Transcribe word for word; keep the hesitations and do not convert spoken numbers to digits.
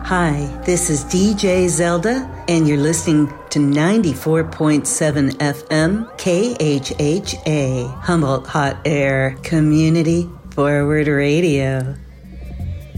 Hi, this is D J Zelda, and you're listening to ninety-four point seven F M K H H A, Humboldt Hot Air Community Forward Radio.